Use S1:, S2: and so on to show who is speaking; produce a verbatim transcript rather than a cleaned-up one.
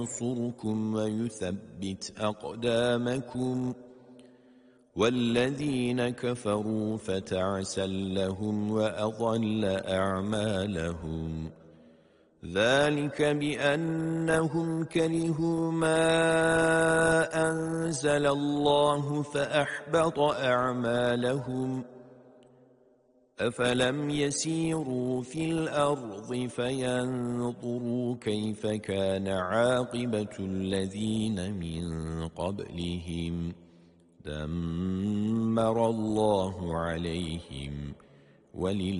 S1: ينصركم ويثبت أقدامكم والذين كفروا فتعسا لهم وأضل أعمالهم ذلك بأنهم كرهوا ما أنزل الله فأحبط أعمالهم أفلم يسيروا في الأرض فينظروا كيف كان عاقبة الذين من قبلهم دمر الله عليهم ولله